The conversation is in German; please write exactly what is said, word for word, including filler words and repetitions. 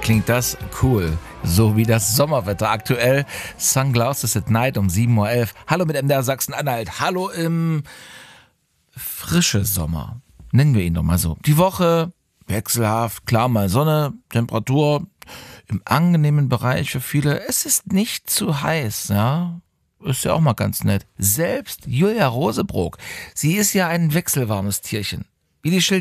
Klingt das cool. So wie das Sommerwetter aktuell. Sunglasses at Night um sieben Uhr elf. Hallo mit M D R Sachsen-Anhalt. Hallo im frische Sommer. Nennen wir ihn doch mal so. Die Woche wechselhaft, klar mal Sonne, Temperatur im angenehmen Bereich für viele. Es ist nicht zu heiß, ja. Ist ja auch mal ganz nett. Selbst Julia Rosebrook, sie ist ja ein wechselwarmes Tierchen. Wie die